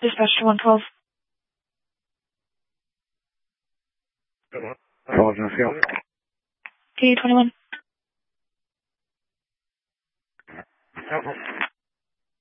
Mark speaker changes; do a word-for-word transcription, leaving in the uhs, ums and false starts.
Speaker 1: Dispatch to one twelve.
Speaker 2: twelve on scale.
Speaker 1: K twenty-one.